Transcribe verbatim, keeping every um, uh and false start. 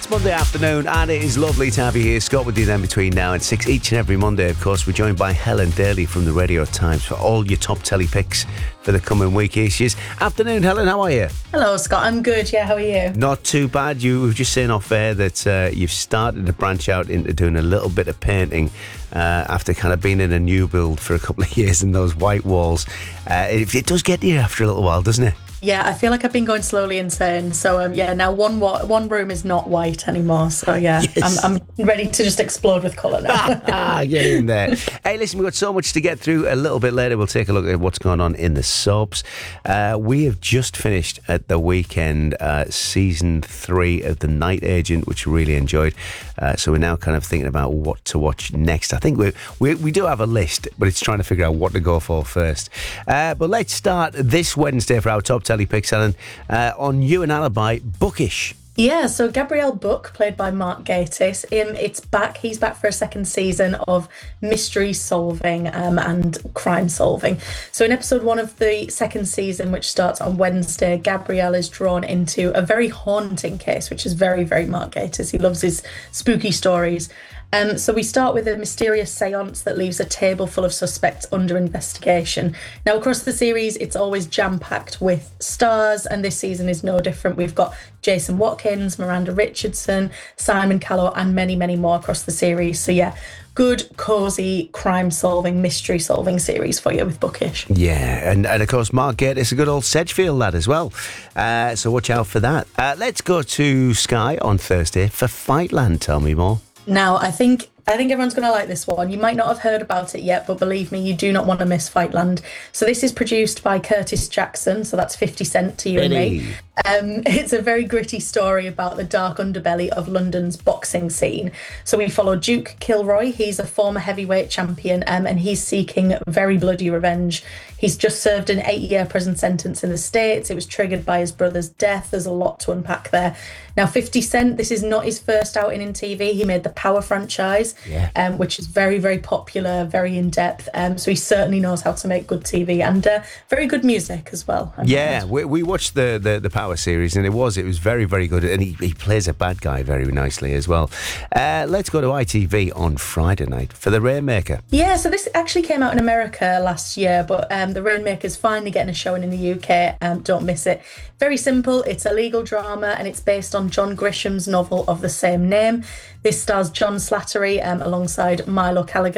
It's Monday afternoon and it is lovely to have you here. Scott with you then between now and six each and every Monday. Of course, we're joined by Helen Daly from the Radio Times for all your top telly picks for the coming week. Here she is. Afternoon, Helen, how are you? Hello, Scott. I'm good. Yeah, how are you? Not too bad. You were just saying off air that uh, you've started to branch out into doing a little bit of painting uh, after kind of being in a new build for a couple of years in those white walls. Uh, it, it does get to you after a little while, doesn't it? Yeah, I feel like I've been going slowly insane. So, um, yeah, now one wa- one room is not white anymore. So, yeah, Yes. I'm, I'm ready to just explode with colour now. Ah, get in there. Hey, listen, we've got so much to get through. A little bit later, we'll take a look at what's going on in the soaps. Uh, we have just finished at the weekend uh, season three of The Night Agent, which we really enjoyed. Uh, so we're now kind of thinking about what to watch next. I think we we we do have a list, but it's trying to figure out what to go for first. Uh, but let's start this Wednesday for our top telly picks, Helen, uh, on You and Alibi, Bookish. Yeah, so Gabrielle Book, played by Mark Gatiss, um, it's back. He's back for a second season of mystery solving um, and crime solving. So in episode one of the second season, which starts on Wednesday, Gabrielle is drawn into a very haunting case, which is very, very Mark Gatiss. He loves his spooky stories. Um, so we start with a mysterious seance that leaves a table full of suspects under investigation. Now, across the series, it's always jam-packed with stars, and this season is no different. We've got Jason Watkins, Miranda Richardson, Simon Callow, and many, many more across the series. So, yeah, good, cosy, crime-solving, mystery-solving series for you with Bookish. Yeah, and, and of course, Mark Gatiss, a good old Sedgefield lad as well. Uh, so watch out for that. Uh, let's go to Sky on Thursday for Fightland. Tell me more. Now, I think I think everyone's going to like this one. You might not have heard about it yet, but believe me, you do not want to miss Fightland. So this is produced by Curtis Jackson, so that's fifty Cent to you and me. Um, it's a very gritty story about the dark underbelly of London's boxing scene. So we follow Duke Kilroy. He's a former heavyweight champion, um, and he's seeking very bloody revenge. He's just served an eight-year prison sentence in the States. It was triggered by his brother's death. There's a lot to unpack there. Now, fifty Cent, this is not his first outing in T V. He made the Power franchise, yeah. um, which is very, very popular, very in-depth. Um, so he certainly knows how to make good T V and uh, very good music as well. I'm Yeah, glad. we, we watched the, the, the Power series, and it was it was very, very good. And he, he plays a bad guy very nicely as well. Uh, let's go to I T V on Friday night for The Rainmaker. Yeah, so this actually came out in America last year, but um, The Rainmaker's finally getting a showing in the U K. Um, don't miss it. Very simple. It's a legal drama, and it's based on John Grisham's novel of the same name. This stars John Slattery um, alongside Milo Callaghan